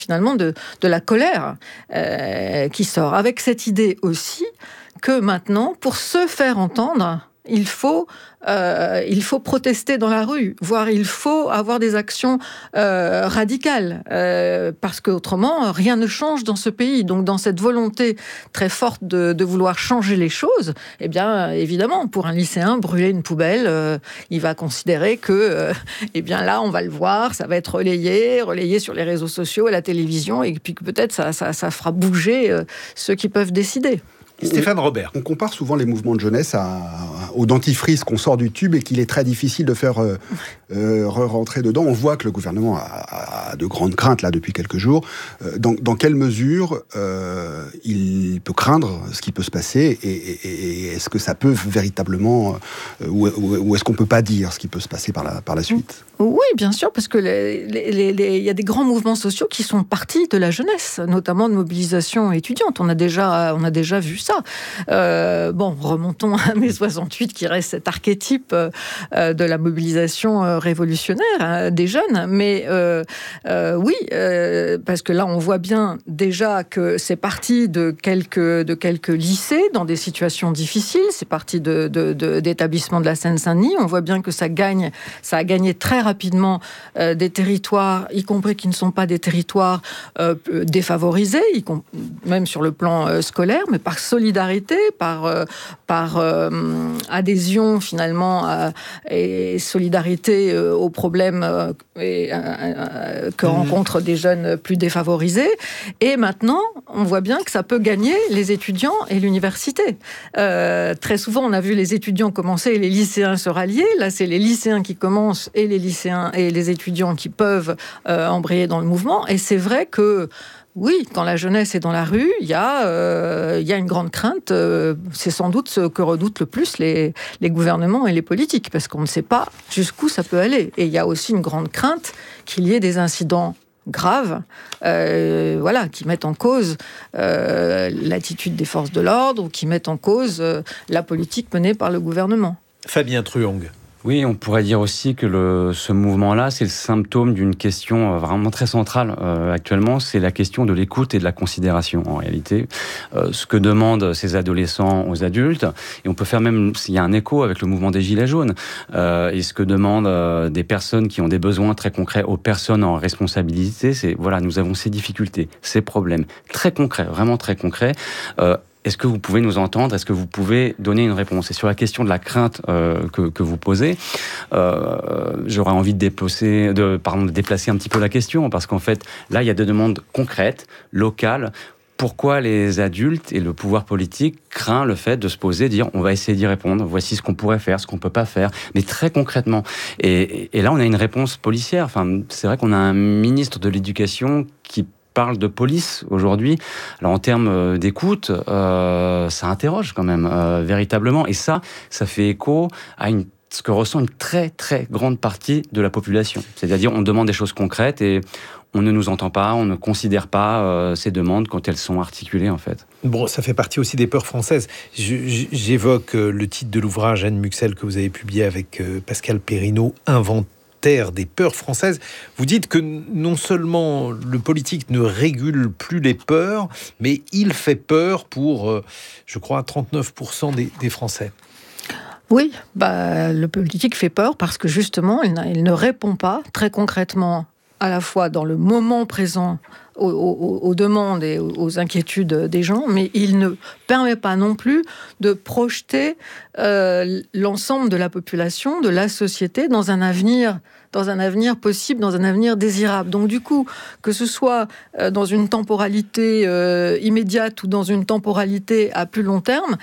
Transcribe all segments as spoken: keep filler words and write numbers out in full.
finalement de, de la colère euh, qui sort, avec cette idée aussi que maintenant, pour se faire entendre, il faut, euh, il faut protester dans la rue, voire il faut avoir des actions euh, radicales, euh, parce qu'autrement, rien ne change dans ce pays. Donc, dans cette volonté très forte de, de vouloir changer les choses, eh bien, évidemment, pour un lycéen, brûler une poubelle, euh, il va considérer que, euh, eh bien, là, on va le voir, ça va être relayé, relayé sur les réseaux sociaux, à la télévision, et puis que peut-être ça, ça, ça fera bouger euh, ceux qui peuvent décider. Stéphane Robert. On compare souvent les mouvements de jeunesse à, à, au dentifrice qu'on sort du tube et qu'il est très difficile de faire euh, euh, rentrer dedans. On voit que le gouvernement a, a de grandes craintes là depuis quelques jours. Euh, dans, dans quelle mesure euh, il peut craindre ce qui peut se passer et, et, et est-ce que ça peut véritablement euh, ou, ou, ou est-ce qu'on peut pas dire ce qui peut se passer par la, par la suite ? Oui, bien sûr, parce que les, les, les, il y a des grands mouvements sociaux qui sont partis de la jeunesse, notamment de mobilisation étudiante. On a déjà, on a déjà vu ça. Euh, bon, remontons à mai soixante-huit, qui reste cet archétype euh, de la mobilisation euh, révolutionnaire hein, des jeunes. Mais euh, euh, oui, euh, parce que là, on voit bien déjà que c'est parti de quelques, de quelques lycées dans des situations difficiles. C'est parti de, de, de, d'établissements de la Seine-Saint-Denis. On voit bien que ça gagne, ça a gagné très rapidement euh, des territoires, y compris qui ne sont pas des territoires euh, défavorisés, y com- même sur le plan euh, scolaire, mais par solidarité, par, euh, par euh, adhésion finalement à, et solidarité euh, aux problèmes euh, et, euh, euh, que mmh. rencontrent des jeunes plus défavorisés. Et maintenant, on voit bien que ça peut gagner les étudiants et l'université. Euh, très souvent, on a vu les étudiants commencer et les lycéens se rallier. Là, c'est les lycéens qui commencent et les lycéens et les étudiants qui peuvent euh, embrayer dans le mouvement. Et c'est vrai que oui, quand la jeunesse est dans la rue, il y a, euh, il y a une grande crainte. Euh, c'est sans doute ce que redoutent le plus les, les gouvernements et les politiques, parce qu'on ne sait pas jusqu'où ça peut aller. Et il y a aussi une grande crainte qu'il y ait des incidents graves, euh, voilà, qui mettent en cause euh, l'attitude des forces de l'ordre ou qui mettent en cause euh, la politique menée par le gouvernement. Fabien Truong. Oui, on pourrait dire aussi que le, ce mouvement-là, c'est le symptôme d'une question vraiment très centrale euh, actuellement, c'est la question de l'écoute et de la considération, en réalité. Euh, ce que demandent ces adolescents aux adultes, et on peut faire même, s'il y a un écho avec le mouvement des Gilets jaunes, euh, et ce que demandent euh, des personnes qui ont des besoins très concrets aux personnes en responsabilité, c'est, voilà, nous avons ces difficultés, ces problèmes, très concrets, vraiment très concrets, euh, est-ce que vous pouvez nous entendre ? Est-ce que vous pouvez donner une réponse ? Et sur la question de la crainte euh, que, que vous posez, euh, j'aurais envie de déplacer, de, pardon, de déplacer un petit peu la question, parce qu'en fait, là, il y a des demandes concrètes, locales. Pourquoi les adultes et le pouvoir politique craint le fait de se poser, dire on va essayer d'y répondre, voici ce qu'on pourrait faire, ce qu'on peut pas faire, mais très concrètement. Et, et là, on a une réponse policière. Enfin, c'est vrai qu'on a un ministre de l'Éducation qui parle de police aujourd'hui. Alors en termes d'écoute, euh, ça interroge quand même euh, véritablement. Et ça, ça fait écho à une, ce que ressent une très très grande partie de la population. C'est-à-dire, on demande des choses concrètes et on ne nous entend pas, on ne considère pas euh, ces demandes quand elles sont articulées en fait. Bon, ça fait partie aussi des peurs françaises. Je, j'évoque le titre de l'ouvrage Anne Muxel que vous avez publié avec Pascal Perrineau, Inventer des peurs françaises. Vous dites que non seulement le politique ne régule plus les peurs, mais il fait peur pour, euh, je crois, trente-neuf pour cent des, des Français. Oui, bah, le politique fait peur parce que justement, il, il ne répond pas très concrètement à la fois dans le moment présent aux, aux, aux demandes et aux inquiétudes des gens, mais il ne permet pas non plus de projeter euh, l'ensemble de la population, de la société, dans un avenir, dans un avenir possible, dans un avenir désirable. Donc du coup, que ce soit euh, dans une temporalité euh, immédiate ou dans une temporalité à plus long terme,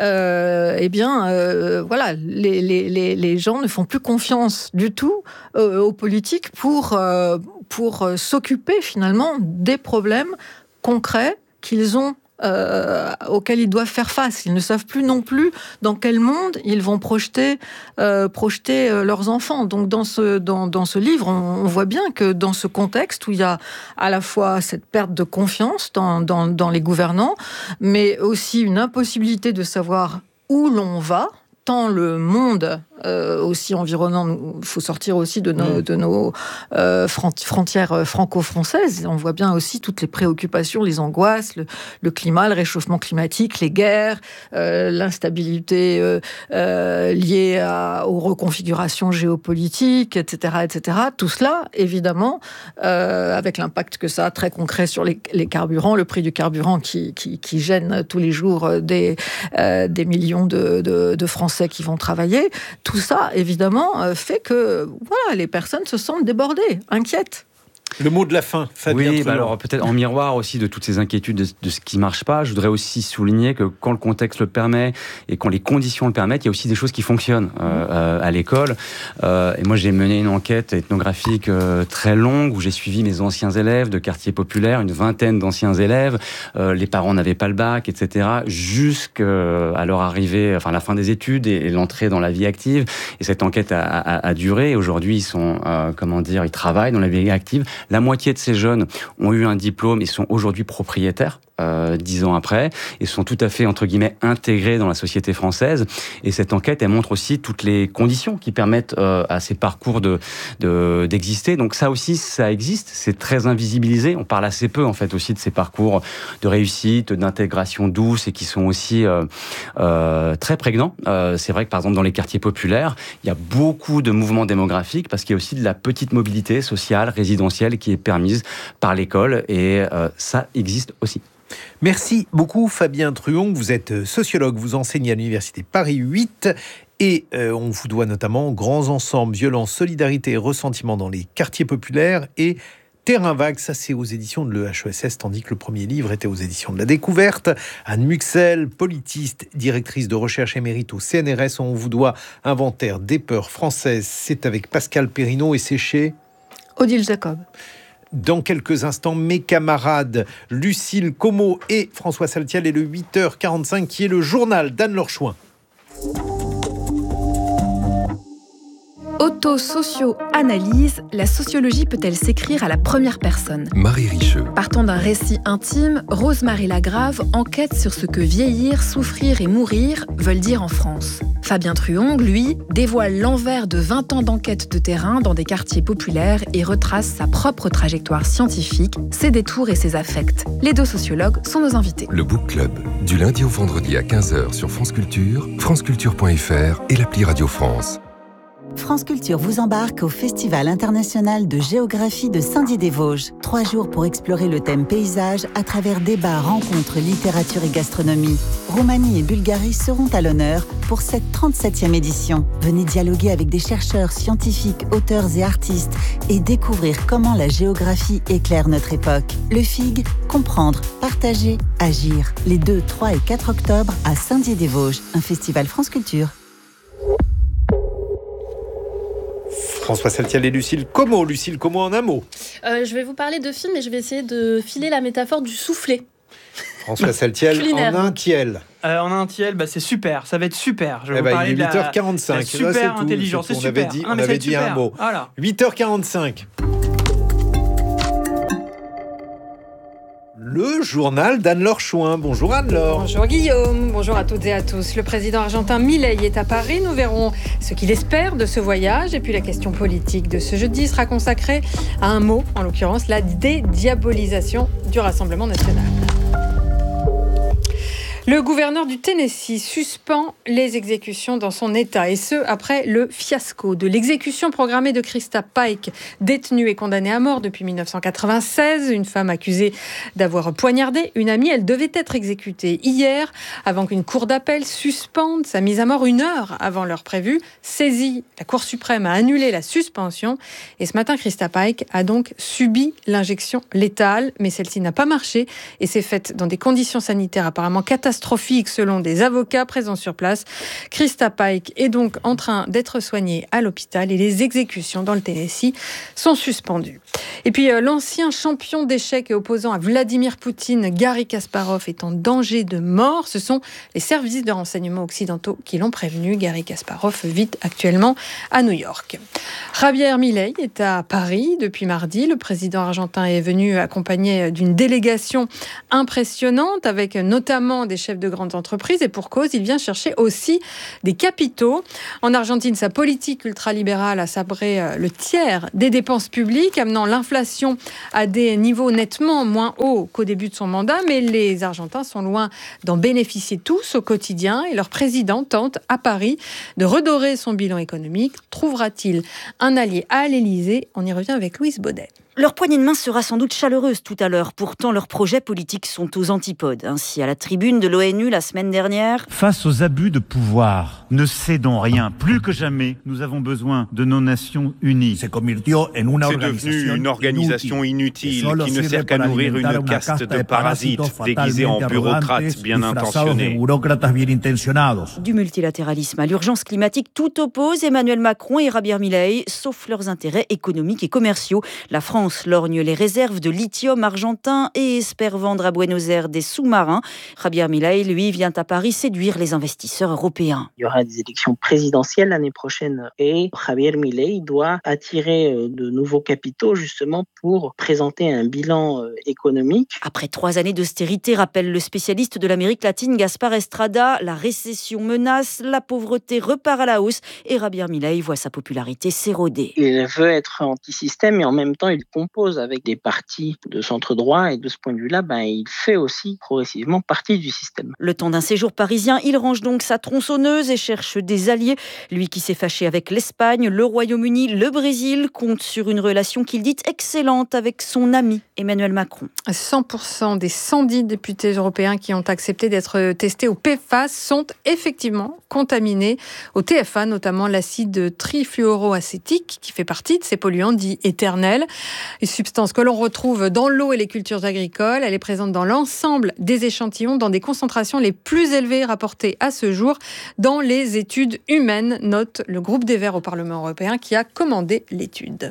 euh, eh bien, euh, voilà, les, les, les, les gens ne font plus confiance du tout euh, aux politiques pour, euh, pour euh, s'occuper finalement des problèmes concrets qu'ils ont, euh, auxquels ils doivent faire face. Ils ne savent plus non plus dans quel monde ils vont projeter, euh, projeter euh, leurs enfants. Donc dans ce, dans, dans ce livre, on, on voit bien que dans ce contexte où il y a à la fois cette perte de confiance dans, dans, dans les gouvernants, mais aussi une impossibilité de savoir où l'on va, tant le monde euh, aussi environnants. Il faut sortir aussi de nos, de nos euh, frontières franco-françaises. On voit bien aussi toutes les préoccupations, les angoisses, le, le climat, le réchauffement climatique, les guerres, euh, l'instabilité euh, euh, liée à, aux reconfigurations géopolitiques, et cetera, et cetera. Tout cela, évidemment, euh, avec l'impact que ça a très concret sur les, les carburants, le prix du carburant qui, qui, qui gêne tous les jours des, euh, des millions de, de, de Français qui vont travailler. Tout ça, évidemment, fait que voilà, les personnes se sentent débordées, inquiètes. Le mot de la fin, Fabien Oui, Truand. bah alors peut-être en miroir aussi de toutes ces inquiétudes de, de ce qui ne marche pas, je voudrais aussi souligner que quand le contexte le permet et quand les conditions le permettent, il y a aussi des choses qui fonctionnent euh, euh, à l'école. Euh, et moi, j'ai mené une enquête ethnographique euh, très longue où j'ai suivi mes anciens élèves de quartiers populaires, une vingtaine d'anciens élèves. Euh, les parents n'avaient pas le bac, et cetera, jusqu'à leur arrivée, enfin la fin des études et, et l'entrée dans la vie active. Et cette enquête a, a, a duré. Et aujourd'hui, ils sont, euh, comment dire, ils travaillent dans la vie active. La moitié de ces jeunes ont eu un diplôme et sont aujourd'hui propriétaires, euh, dix ans après, et sont tout à fait, entre guillemets, intégrés dans la société française. Et cette enquête, elle montre aussi toutes les conditions qui permettent euh, à ces parcours de, de, d'exister. Donc ça aussi, ça existe. C'est très invisibilisé. On parle assez peu, en fait, aussi de ces parcours de réussite, d'intégration douce et qui sont aussi euh, euh, très prégnants. Euh, c'est vrai que, par exemple, dans les quartiers populaires, il y a beaucoup de mouvements démographiques parce qu'il y a aussi de la petite mobilité sociale, résidentielle, qui est permise par l'école, et euh, ça existe aussi. Merci beaucoup Fabien Truand, vous êtes sociologue, vous enseignez à l'université Paris huit et euh, on vous doit notamment Grands ensembles, violence, solidarité et ressentiment dans les quartiers populaires et Terrain vague, ça c'est aux éditions de l'E H E S S, tandis que le premier livre était aux éditions de La Découverte. Anne Muxel, politiste, directrice de recherche émérite au C N R S, on vous doit Inventaire des peurs françaises, c'est avec Pascal Perrineau et c'est chez Odile Jacob. Dans quelques instants, mes camarades Lucille Como et François Saltiel et le huit heures quarante-cinq qui est le journal d'Anne-Laure Chouin. Auto-socio-analyse, la sociologie peut-elle s'écrire à la première personne ? Marie Richeux. Partant d'un récit intime, Rose-Marie Lagrave enquête sur ce que vieillir, souffrir et mourir veulent dire en France. Fabien Truand, lui, dévoile l'envers de vingt ans d'enquête de terrain dans des quartiers populaires et retrace sa propre trajectoire scientifique, ses détours et ses affects. Les deux sociologues sont nos invités. Le Book Club, du lundi au vendredi à quinze heures sur France Culture, franceculture point f r et l'appli Radio France. France Culture vous embarque au Festival international de géographie de Saint-Dié-des-Vosges. Trois jours pour explorer le thème paysage à travers débats, rencontres, littérature et gastronomie. Roumanie et Bulgarie seront à l'honneur pour cette trente-septième édition. Venez dialoguer avec des chercheurs, scientifiques, auteurs et artistes et découvrir comment la géographie éclaire notre époque. Le F I G, comprendre, partager, agir. Les deux, trois et quatre octobre à Saint-Dié-des-Vosges, un festival France Culture. François Saltiel et Lucille Como. Lucille Como en un mot. Euh, je vais vous parler de film et je vais essayer de filer la métaphore du soufflet. François Saltiel en un tiel. Euh, en un tiel, bah, c'est super, ça va être super. Je vais eh vous bah, parler il est huit heures de quarante-cinq. la super là, c'est intelligence, c'est on super. avait dit, ah, on avait dit super. un mot. Voilà. huit heures quarante-cinq. Le journal d'Anne-Laure Chouin. Bonjour Anne-Laure. Bonjour Guillaume, bonjour à toutes et à tous. Le président argentin Milei est à Paris. Nous verrons ce qu'il espère de ce voyage. Et puis la question politique de ce jeudi sera consacrée à un mot, en l'occurrence la dédiabolisation du Rassemblement national. Le gouverneur du Tennessee suspend les exécutions dans son État, et ce, après le fiasco de l'exécution programmée de Krista Pike, détenue et condamnée à mort depuis dix-neuf cent quatre-vingt-seize. Une femme accusée d'avoir poignardé une amie. Elle devait être exécutée hier, avant qu'une cour d'appel suspende sa mise à mort une heure avant l'heure prévue. Saisie, la Cour suprême a annulé la suspension. Et ce matin, Krista Pike a donc subi l'injection létale, mais celle-ci n'a pas marché et s'est faite dans des conditions sanitaires apparemment catastrophiques. catastrophique selon des avocats présents sur place. Krista Pike est donc en train d'être soignée à l'hôpital et les exécutions dans le Tennessee sont suspendues. Et puis euh, l'ancien champion d'échecs et opposant à Vladimir Poutine, Garry Kasparov, est en danger de mort. Ce sont les services de renseignement occidentaux qui l'ont prévenu. Garry Kasparov vit actuellement à New York. Javier Milei est à Paris depuis mardi. Le président argentin est venu accompagné d'une délégation impressionnante avec notamment des chefs de grandes entreprises et pour cause, il vient chercher aussi des capitaux. En Argentine, sa politique ultralibérale a sabré le tiers des dépenses publiques, amenant l'inflation à des niveaux nettement moins hauts qu'au début de son mandat, mais les Argentins sont loin d'en bénéficier tous au quotidien et leur président tente à Paris de redorer son bilan économique. Trouvera-t-il un allié à l'Élysée ? On y revient avec Louise Baudet. Leur poignée de main sera sans doute chaleureuse tout à l'heure. Pourtant, leurs projets politiques sont aux antipodes. Ainsi, à la tribune de l'ONU la semaine dernière... Face aux abus de pouvoir, ne cédons rien. Plus que jamais, nous avons besoin de nos nations unies. C'est devenu une organisation inutile qui ne sert qu'à nourrir une caste de parasites déguisés en bureaucrates bien intentionnés. Du multilatéralisme à l'urgence climatique, tout oppose Emmanuel Macron et Javier Milei, sauf leurs intérêts économiques et commerciaux. La France lorgne les réserves de lithium argentin et espère vendre à Buenos Aires des sous-marins. Javier Milei, lui, vient à Paris séduire les investisseurs européens. Il y aura des élections présidentielles l'année prochaine et Javier Milei doit attirer de nouveaux capitaux justement pour présenter un bilan économique. Après trois années d'austérité, rappelle le spécialiste de l'Amérique latine Gaspar Estrada, la récession menace, la pauvreté repart à la hausse et Javier Milei voit sa popularité s'éroder. Il veut être anti-système et en même temps il compose avec des partis de centre-droit et de ce point de vue-là, ben, il fait aussi progressivement partie du système. Le temps d'un séjour parisien, il range donc sa tronçonneuse et cherche des alliés. Lui qui s'est fâché avec l'Espagne, le Royaume-Uni, le Brésil, compte sur une relation qu'il dit excellente avec son ami Emmanuel Macron. cent pour cent des cent dix députés européens qui ont accepté d'être testés au P F A S sont effectivement contaminés au T F A, notamment l'acide trifluoroacétique qui fait partie de ces polluants dits éternels. Une substance que l'on retrouve dans l'eau et les cultures agricoles. Elle est présente dans l'ensemble des échantillons dans des concentrations les plus élevées rapportées à ce jour dans les études humaines, note le groupe des Verts au Parlement européen qui a commandé l'étude.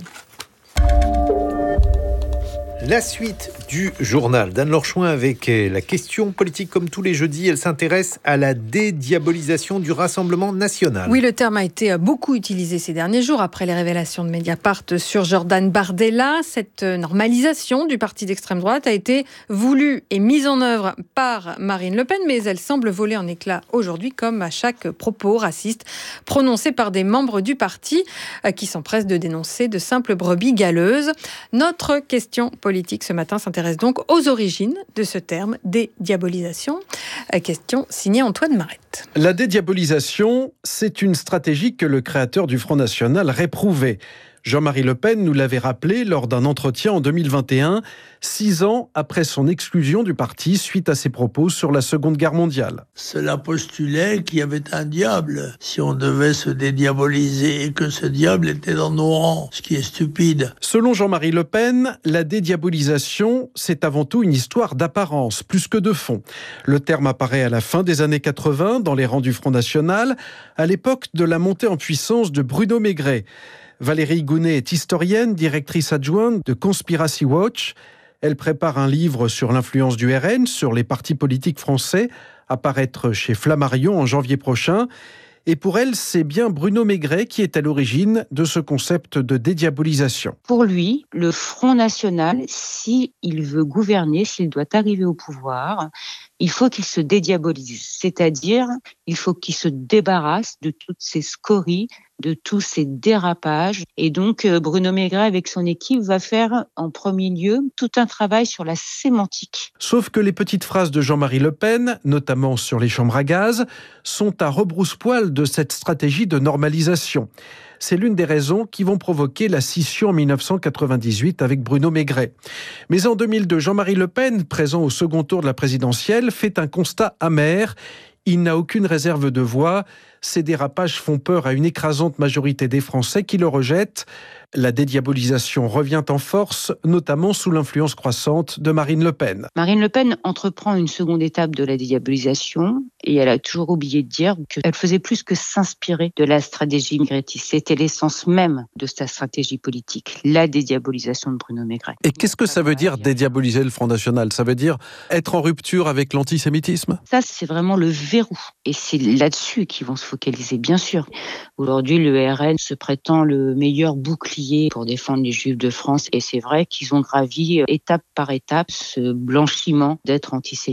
La suite du journal d'Anne-Laure Chouin avec la question politique comme tous les jeudis. Elle s'intéresse à la dédiabolisation du Rassemblement national. Oui, le terme a été beaucoup utilisé ces derniers jours après les révélations de Mediapart sur Jordan Bardella. Cette normalisation du parti d'extrême droite a été voulue et mise en œuvre par Marine Le Pen, mais elle semble voler en éclats aujourd'hui, comme à chaque propos raciste prononcé par des membres du parti qui s'empressent de dénoncer de simples brebis galeuses. Notre question politique politique ce matin s'intéresse donc aux origines de ce terme dédiabolisation. Question signée Antoine Marette. La dédiabolisation, c'est une stratégie que le créateur du Front National réprouvait. Jean-Marie Le Pen nous l'avait rappelé lors d'un entretien en deux mille vingt et un, six ans après son exclusion du parti suite à ses propos sur la Seconde Guerre mondiale. Cela postulait qu'il y avait un diable si on devait se dédiaboliser et que ce diable était dans nos rangs, ce qui est stupide. Selon Jean-Marie Le Pen, la dédiabolisation, c'est avant tout une histoire d'apparence, plus que de fond. Le terme apparaît à la fin des années quatre-vingts dans les rangs du Front National, à l'époque de la montée en puissance de Bruno Maigret. Valérie Gounet est historienne, directrice adjointe de Conspiracy Watch. Elle prépare un livre sur l'influence du R N sur les partis politiques français, à paraître chez Flammarion en janvier prochain. Et pour elle, c'est bien Bruno Maigret qui est à l'origine de ce concept de dédiabolisation. Pour lui, le Front National, s'il veut gouverner, s'il doit arriver au pouvoir, il faut qu'il se dédiabolise. C'est-à-dire, il faut qu'il se débarrasse de toutes ces scories, de tous ces dérapages. Et donc, Bruno Maigret, avec son équipe, va faire en premier lieu tout un travail sur la sémantique. Sauf que les petites phrases de Jean-Marie Le Pen, notamment sur les chambres à gaz, sont à rebrousse-poil de cette stratégie de normalisation. C'est l'une des raisons qui vont provoquer la scission en dix-neuf cent quatre-vingt-dix-huit avec Bruno Maigret. Mais en deux mille deux, Jean-Marie Le Pen, présent au second tour de la présidentielle, fait un constat amer. Il n'a aucune réserve de voix. Ces dérapages font peur à une écrasante majorité des Français qui le rejettent. La dédiabolisation revient en force, notamment sous l'influence croissante de Marine Le Pen. Marine Le Pen entreprend une seconde étape de la dédiabolisation et elle a toujours oublié de dire qu'elle faisait plus que s'inspirer de la stratégie maigretiste. C'était l'essence même de sa stratégie politique, la dédiabolisation de Bruno Maigret. Et qu'est-ce que ça veut dire dédiaboliser le Front National ? Ça veut dire être en rupture avec l'antisémitisme ? Ça, c'est vraiment le verrou. Et c'est là-dessus qu'ils vont se focaliser, bien sûr. Aujourd'hui, le R N se prétend le meilleur bouclier pour défendre les Juifs de France. Et c'est vrai qu'ils ont gravi étape par étape ce blanchiment d'être antisémite.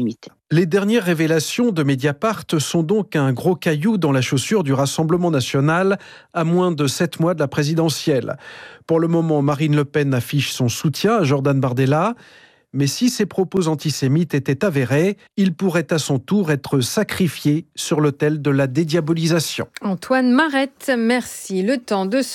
Les dernières révélations de Mediapart sont donc un gros caillou dans la chaussure du Rassemblement national à moins de sept mois de la présidentielle. Pour le moment, Marine Le Pen affiche son soutien à Jordan Bardella. Mais si ses propos antisémites étaient avérés, il pourrait à son tour être sacrifié sur l'autel de la dédiabolisation. Antoine Marette, merci. Le temps de